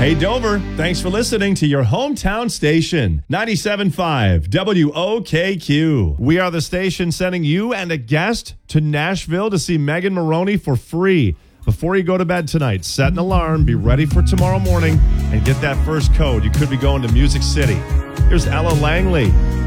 Hey, Dover, thanks for listening to your hometown station, 97.5 WOKQ. We are the station sending you and a guest to Nashville to see Megan Moroney for free. Before you go to bed tonight, set an alarm, be ready for tomorrow morning, and get that first code. You could be going to Music City. Here's Ella Langley.